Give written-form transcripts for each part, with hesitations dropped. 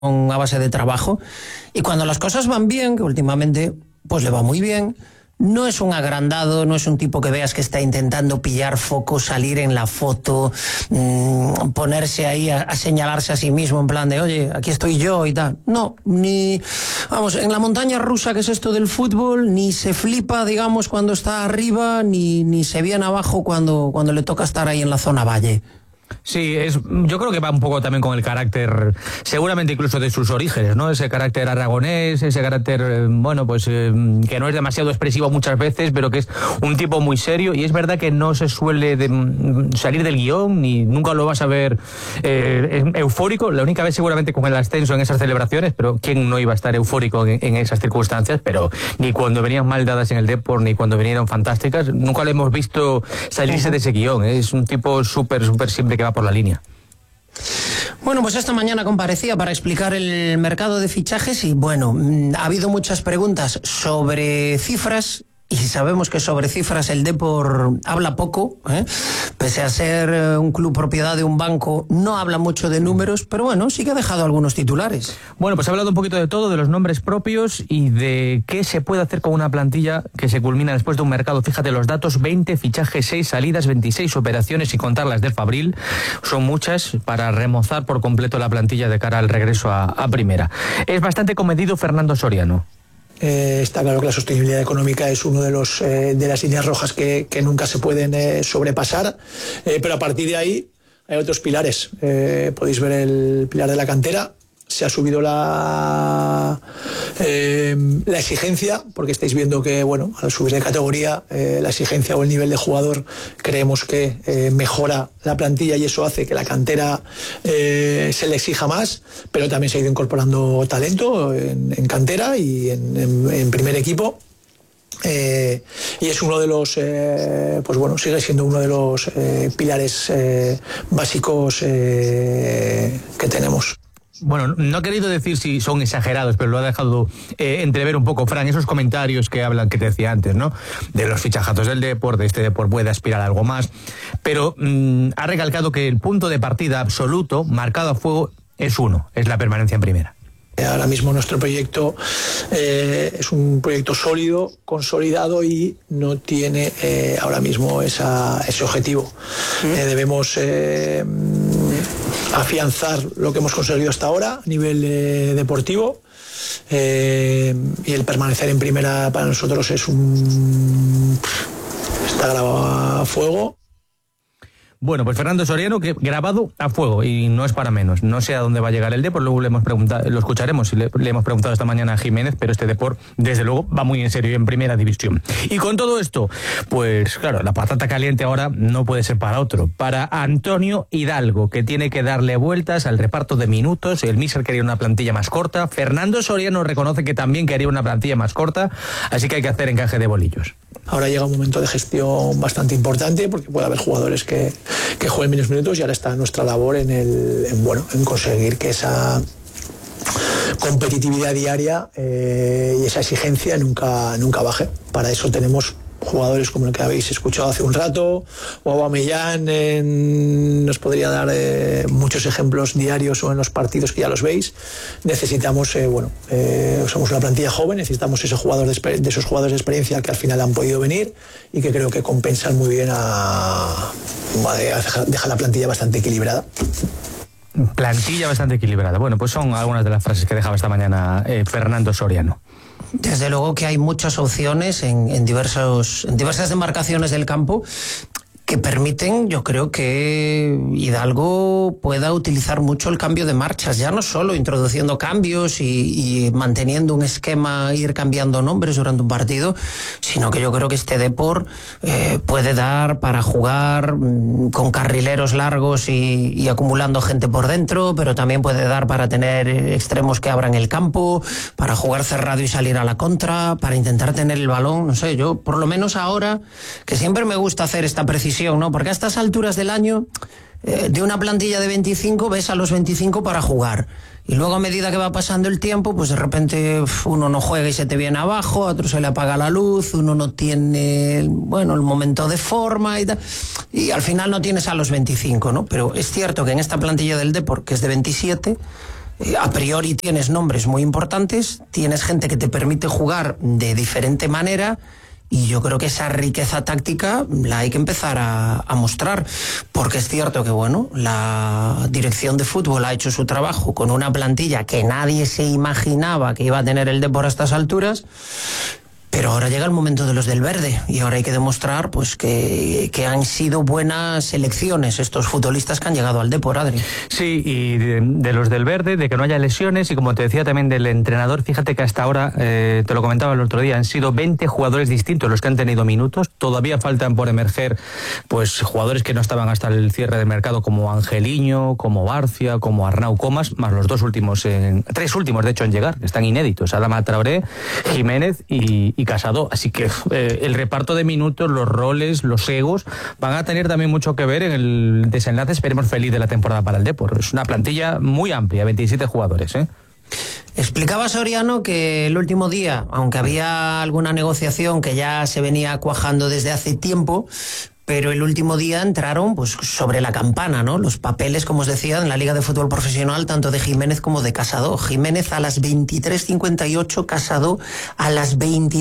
a base de trabajo, y cuando las cosas van bien, que últimamente pues le va muy bien, no es un agrandado, no es un tipo que veas que está intentando pillar foco, salir en la foto, ponerse ahí a señalarse a sí mismo en plan de, oye, aquí estoy yo y tal. No, ni, vamos, en la montaña rusa que es esto del fútbol, ni se flipa, digamos, cuando está arriba, ni se viene abajo cuando le toca estar ahí en la zona valle. Sí, yo creo que va un poco también con el carácter, seguramente incluso de sus orígenes, ¿no? Ese carácter aragonés, ese carácter, bueno, pues que no es demasiado expresivo muchas veces, pero que es un tipo muy serio, y es verdad que no se suele salir del guión, ni nunca lo vas a ver eufórico. La única vez seguramente con el ascenso en esas celebraciones, pero ¿quién no iba a estar eufórico en esas circunstancias? Pero ni cuando venían mal dadas en el Depor, ni cuando vinieron fantásticas, nunca le hemos visto salirse de ese guión. Es un tipo súper simple que va por la línea. Bueno, pues esta mañana comparecía para explicar el mercado de fichajes y bueno, ha habido muchas preguntas sobre cifras. Y sabemos que sobre cifras el Depor habla poco, pese a ser un club propiedad de un banco, no habla mucho de números, pero bueno, sí que ha dejado algunos titulares. Bueno, pues ha hablado un poquito de todo, de los nombres propios y de qué se puede hacer con una plantilla que se culmina después de un mercado. Fíjate los datos: 20 fichajes, 6 salidas, 26 operaciones y contar las del Fabril. Son muchas para remozar por completo la plantilla de cara al regreso a primera. Es bastante comedido Fernando Soriano. Está claro que la sostenibilidad económica es uno de las líneas rojas que nunca se pueden sobrepasar, pero a partir de ahí hay otros pilares. Podéis ver el pilar de la cantera. Se ha subido la exigencia, porque estáis viendo que, bueno, al subir de categoría, la exigencia o el nivel de jugador creemos que mejora la plantilla y eso hace que la cantera se le exija más, pero también se ha ido incorporando talento en cantera y en primer equipo. Y es uno de los, pues bueno, sigue siendo uno de los pilares básicos que tenemos. Bueno, no he querido decir si son exagerados, pero lo ha dejado entrever un poco, Fran, esos comentarios que hablan, que te decía antes, ¿no? De los fichajazos del Depor, de este Depor puede aspirar a algo más, pero ha recalcado que el punto de partida absoluto, marcado a fuego, es la permanencia en primera. Ahora mismo nuestro proyecto es un proyecto sólido, consolidado y no tiene ahora mismo ese objetivo. Debemos afianzar lo que hemos conseguido hasta ahora a nivel deportivo y el permanecer en primera para nosotros está grabado a fuego. Bueno, pues Fernando Soriano, que grabado a fuego, y no es para menos. No sé a dónde va a llegar el Depor, luego le hemos preguntado, lo escucharemos, y le hemos preguntado esta mañana a Jiménez, pero este Depor, desde luego, va muy en serio y en primera división. Y con todo esto, pues claro, la patata caliente ahora no puede ser para otro. Para Antonio Hidalgo, que tiene que darle vueltas al reparto de minutos. El míster quería una plantilla más corta. Fernando Soriano reconoce que también quería una plantilla más corta, así que hay que hacer encaje de bolillos. Ahora llega un momento de gestión bastante importante porque puede haber jugadores que jueguen menos minutos y ahora está nuestra labor en conseguir que esa competitividad diaria y esa exigencia nunca baje. Para eso tenemos jugadores como el que habéis escuchado hace un rato, o Aubameyang nos podría dar muchos ejemplos diarios o en los partidos que ya los veis. Necesitamos, somos una plantilla joven, necesitamos de esos jugadores de experiencia que al final han podido venir y que creo que compensan muy bien dejar la plantilla bastante equilibrada. Plantilla bastante equilibrada. Bueno, pues son algunas de las frases que dejaba esta mañana Fernando Soriano. Desde luego que hay muchas opciones en diversas demarcaciones del campo que permiten, yo creo que Hidalgo pueda utilizar mucho el cambio de marchas, ya no solo introduciendo cambios y manteniendo un esquema, ir cambiando nombres durante un partido, sino que yo creo que este Depor puede dar para jugar con carrileros largos y acumulando gente por dentro, pero también puede dar para tener extremos que abran el campo, para jugar cerrado y salir a la contra, para intentar tener el balón, no sé, yo por lo menos ahora, que siempre me gusta hacer esta precisión, ¿no? Porque a estas alturas del año, de una plantilla de 25, ves a los 25 para jugar. Y luego a medida que va pasando el tiempo, pues de repente uno no juega y se te viene abajo, a otro se le apaga la luz, uno no tiene, el momento de forma y tal. Y al final no tienes a los 25, ¿no? Pero es cierto que en esta plantilla del Depor, que es de 27, A priori tienes nombres muy importantes, tienes gente que te permite jugar de diferente manera, y yo creo que esa riqueza táctica la hay que empezar a mostrar, porque es cierto que, bueno, la dirección de fútbol ha hecho su trabajo con una plantilla que nadie se imaginaba que iba a tener el Depor a estas alturas, pero ahora llega el momento de los del verde, y ahora hay que demostrar pues que han sido buenas elecciones estos futbolistas que han llegado al Depor, Adri. Sí, y de los del verde, de que no haya lesiones, y como te decía también del entrenador, fíjate que hasta ahora, te lo comentaba el otro día, han sido 20 jugadores distintos los que han tenido minutos. Todavía faltan por emerger pues jugadores que no estaban hasta el cierre del mercado, como Angeliño, como Barcia, como Arnau Comas, más los tres últimos de hecho en llegar, están inéditos: Adama Traoré, Jiménez y Casado. Así que el reparto de minutos, los roles, los egos van a tener también mucho que ver en el desenlace, esperemos, feliz de la temporada para el Depor. Es una plantilla muy amplia, 27 jugadores, ¿eh? Explicaba Soriano que el último día, aunque había alguna negociación que ya se venía cuajando desde hace tiempo, pero el último día entraron pues sobre la campana, ¿no? Los papeles, como os decía, en la Liga de Fútbol Profesional, tanto de Jiménez como de Casado. Jiménez a las 23:58, Casado a las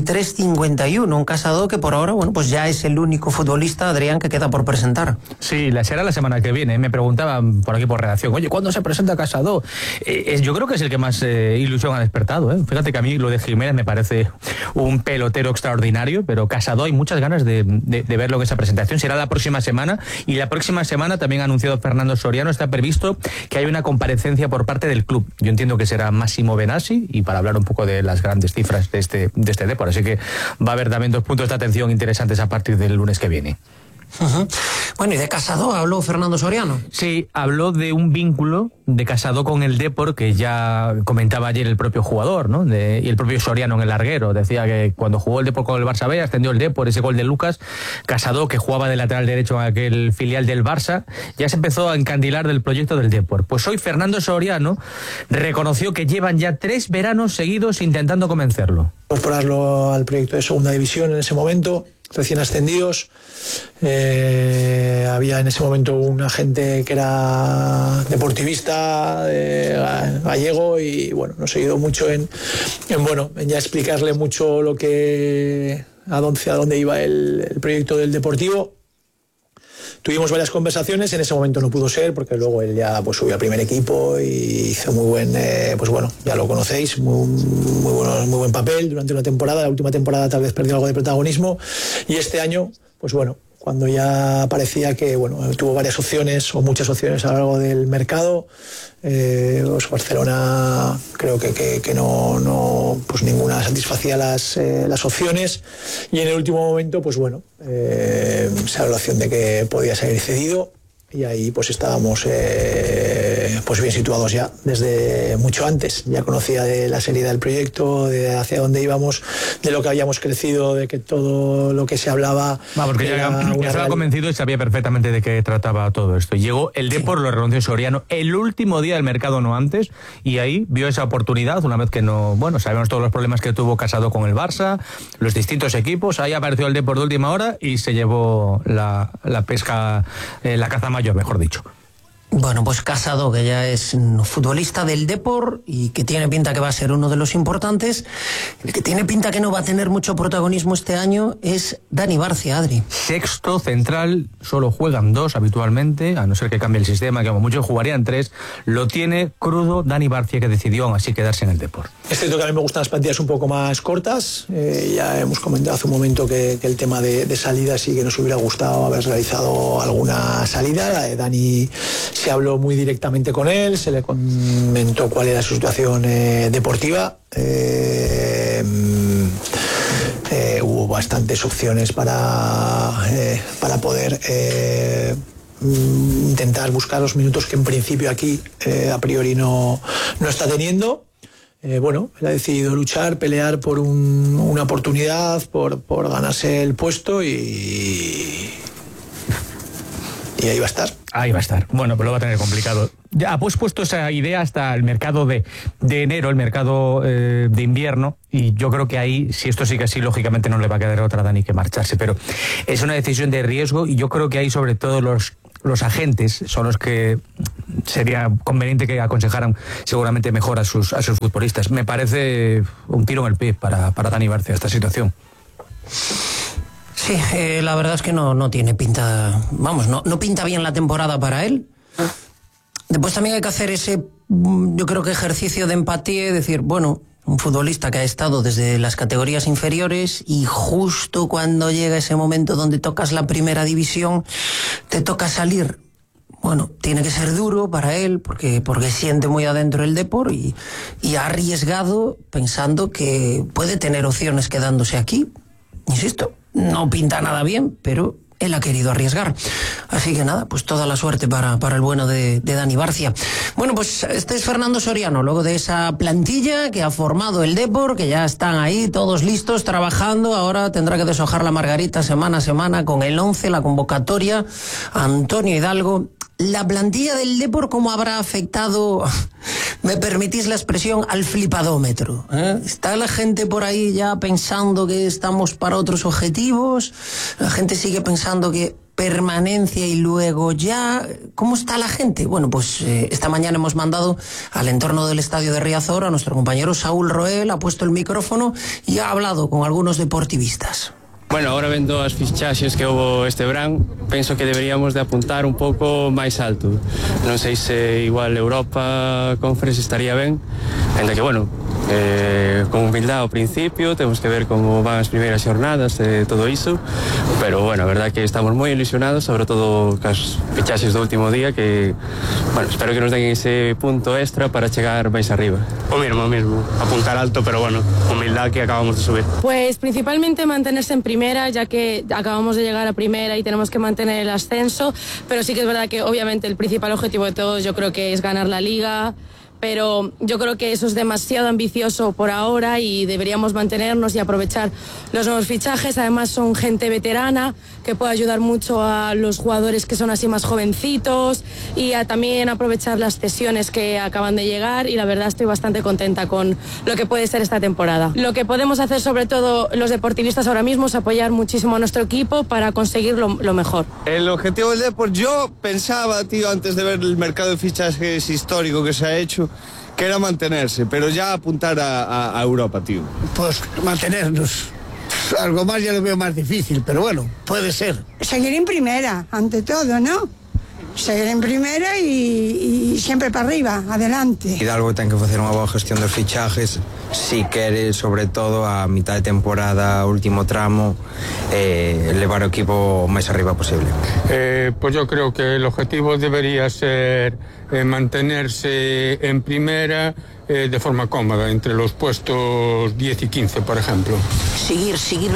23:51. Un Casado que por ahora, bueno, pues ya es el único futbolista, Adrián, que queda por presentar. Sí, será la semana que viene. Me preguntaban por aquí por redacción, oye, ¿cuándo se presenta Casado? Yo creo que es el que más ilusión ha despertado, ¿eh? Fíjate que a mí lo de Jiménez me parece un pelotero extraordinario, pero Casado hay muchas ganas de verlo en esa presentación. Será la próxima semana, y la próxima semana también ha anunciado Fernando Soriano, está previsto que haya una comparecencia por parte del club. Yo entiendo que será Massimo Benassi, y para hablar un poco de las grandes cifras de este Depor, así que va a haber también 2 puntos de atención interesantes a partir del lunes que viene. Uh-huh. Bueno, ¿y de Casado habló Fernando Soriano? Sí, habló de un vínculo de Casado con el Depor que ya comentaba ayer el propio jugador, ¿no? Y el propio Soriano en el larguero. Decía que cuando jugó el Depor con el Barça B, ascendió el Depor, ese gol de Lucas, Casado, que jugaba de lateral derecho en aquel filial del Barça, ya se empezó a encandilar del proyecto del Depor. Pues hoy Fernando Soriano reconoció que llevan ya 3 veranos seguidos intentando convencerlo. Incorporarlo al proyecto de segunda división en ese momento, recién ascendidos. Había en ese momento un agente que era deportivista gallego, y bueno, nos ayudó mucho en ya explicarle mucho lo que a dónde iba el proyecto del Deportivo. Tuvimos varias conversaciones, en ese momento no pudo ser, porque luego él ya pues subió al primer equipo y hizo muy buen, ya lo conocéis, muy buen papel durante una temporada. La última temporada tal vez perdió algo de protagonismo, y este año, pues bueno, cuando ya parecía que tuvo varias opciones o muchas opciones a lo largo del mercado, pues Barcelona creo que no pues ninguna satisfacía las opciones, y en el último momento pues se da la opción de que podía salir cedido, y ahí pues estábamos pues bien situados ya desde mucho antes. Ya conocía de la seriedad del proyecto, de hacia dónde íbamos, de lo que habíamos crecido, de que todo lo que se hablaba porque ya estaba convencido y sabía perfectamente de qué trataba todo esto. Llegó el Depor, sí. Lo renunció Soriano el último día del mercado, no antes, y ahí vio esa oportunidad, una vez que sabemos todos los problemas que tuvo Casado con el Barça, los distintos equipos. Ahí apareció el Depor de última hora y se llevó la pesca, la caza mayor, mejor dicho. Bueno, pues Casado, que ya es un futbolista del Depor y que tiene pinta que va a ser uno de los importantes. El que tiene pinta que no va a tener mucho protagonismo este año es Dani Barcia, Adri. Sexto central, solo juegan 2 habitualmente, a no ser que cambie el sistema, que como muchos jugarían 3. Lo tiene crudo Dani Barcia, que decidió aún así quedarse en el Depor. Es cierto que a mí me gustan las plantillas un poco más cortas. Ya hemos comentado hace un momento que el tema de salidas sí que nos hubiera gustado haber realizado alguna salida. La de Dani, se habló muy directamente con él, se le comentó cuál era su situación deportiva. Hubo bastantes opciones para poder intentar buscar los minutos que en principio aquí a priori no está teniendo. Él ha decidido luchar, pelear por una oportunidad, por ganarse el puesto, y ahí va a estar. Ahí va a estar. Bueno, pero lo va a tener complicado. Ya ha puesto esa idea hasta el mercado de enero, el mercado de invierno, y yo creo que ahí, si esto sigue así, lógicamente no le va a quedar otra a Dani que marcharse, pero es una decisión de riesgo, y yo creo que ahí sobre todo los los agentes son los que sería conveniente que aconsejaran seguramente mejor a sus futbolistas. Me parece un tiro en el pie para Dani Barcia esta situación. Sí, la verdad es que no tiene pinta, vamos, no pinta bien la temporada para él. Después también hay que hacer ese, yo creo que ejercicio de empatía y decir, bueno, un futbolista que ha estado desde las categorías inferiores y justo cuando llega ese momento donde tocas la primera división, te toca salir. Bueno, tiene que ser duro para él porque siente muy adentro el Depor y ha arriesgado pensando que puede tener opciones quedándose aquí. Insisto, no pinta nada bien, pero él ha querido arriesgar. Así que nada, pues toda la suerte para el bueno de Dani Barcia. Bueno, pues este es Fernando Soriano, luego de esa plantilla que ha formado el Depor, que ya están ahí todos listos, trabajando. Ahora tendrá que deshojar la margarita semana a semana con el 11, la convocatoria, Antonio Hidalgo. La plantilla del Depor, ¿cómo habrá afectado, me permitís la expresión, al flipadómetro? ¿Está la gente por ahí ya pensando que estamos para otros objetivos? ¿La gente sigue pensando que permanencia y luego ya? ¿Cómo está la gente? Bueno, pues esta mañana hemos mandado al entorno del estadio de Riazor a nuestro compañero Saúl Roel, ha puesto el micrófono y ha hablado con algunos deportivistas. Bueno, ahora vendo as fichaxes que houbo este verán, penso que deberíamos de apuntar un pouco máis alto. Non sei se igual Europa Conference estaría ben, ainda que, bueno, con humildade ao principio, temos que ver como van as primeiras xornadas e todo iso, pero, bueno, a verdade que estamos moi ilusionados, sobre todo cas fichaxes do último día, que, bueno, espero que nos den ese punto extra para chegar máis arriba. O mismo, apuntar alto, pero, bueno, humildade que acabamos de subir. Pues principalmente mantenerse en primera, ya que acabamos de llegar a primera y tenemos que mantener el ascenso, pero sí que es verdad que obviamente el principal objetivo de todos yo creo que es ganar la liga, pero yo creo que eso es demasiado ambicioso por ahora y deberíamos mantenernos y aprovechar los nuevos fichajes. Además son gente veterana que puede ayudar mucho a los jugadores que son así más jovencitos y a también aprovechar las cesiones que acaban de llegar, y la verdad estoy bastante contenta con lo que puede ser esta temporada. Lo que podemos hacer sobre todo los deportivistas ahora mismo es apoyar muchísimo a nuestro equipo para conseguir lo mejor. El objetivo del Depor, yo pensaba, tío, antes de ver el mercado de fichajes histórico que se ha hecho, que era mantenerse, pero ya apuntar a Europa, tío. Pues mantenernos. Algo más ya lo veo más difícil, pero bueno, puede ser. Seguir en primera, ante todo, ¿no? Seguir en primera y siempre para arriba, adelante. Hidalgo ten que facer unha boa gestión dos fichajes, si quere, sobre todo, a mitad de temporada, último tramo, levar o equipo o máis arriba posible. Pues yo creo que el objetivo debería ser mantenerse en primera de forma cómoda, entre los puestos 10 y 15, por ejemplo. Seguir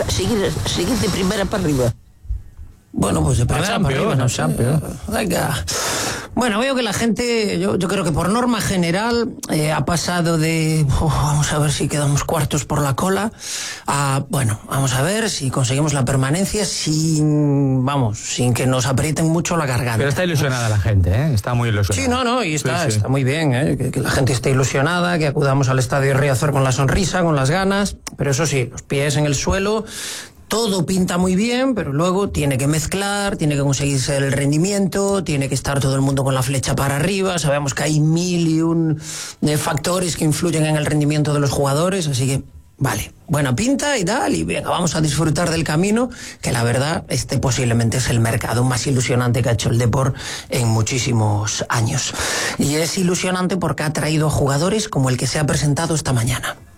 de primera para arriba. Bueno, pues de primera para arriba, no sé. Venga. Bueno, veo que la gente, yo creo que por norma general ha pasado de vamos a ver si quedamos cuartos por la cola a, bueno, vamos a ver si conseguimos la permanencia sin que nos aprieten mucho la garganta. Pero está ilusionada la gente, ¿eh? Está muy ilusionada. Sí, y está muy bien, que la gente esté ilusionada, que acudamos al estadio de Riazor con la sonrisa, con las ganas, pero eso sí, los pies en el suelo. Todo pinta muy bien, pero luego tiene que mezclar, tiene que conseguirse el rendimiento, tiene que estar todo el mundo con la flecha para arriba. Sabemos que hay 1001 factores que influyen en el rendimiento de los jugadores, así que, vale, buena pinta y tal, y venga, vamos a disfrutar del camino, que la verdad, posiblemente es el mercado más ilusionante que ha hecho el Depor en muchísimos años. Y es ilusionante porque ha traído a jugadores como el que se ha presentado esta mañana.